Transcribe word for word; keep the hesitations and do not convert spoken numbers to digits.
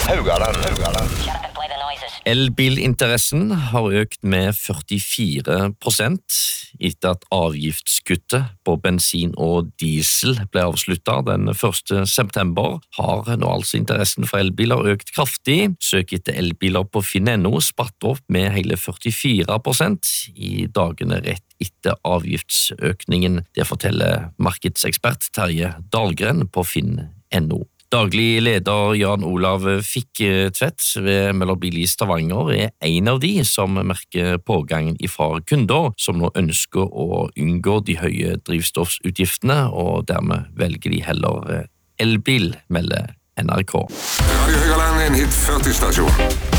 Haugaland. Haugaland. Elbilinteressen har økt med førtifire prosent etter at avgiftskuttet på bensin og diesel ble avsluttet den første september. Har nå altså interessen for elbiler økt kraftig. Søk etter elbiler på finn punktum no spratt opp med hele førtifire prosent i dagene rett etter avgiftsøkningen. Det forteller markedsekspert Terje Dahlgren på finn punktum no. Daglig leder Jan Olav Fikketvedt ved Møller Bil i Stavanger er en av de som merker pågangen ifra kunder som nå ønsker å unngå de høye drivstoffsutgiftene, og dermed velger de heller elbil, melder N R K. Radio Haugaland er en hit førti stasjon.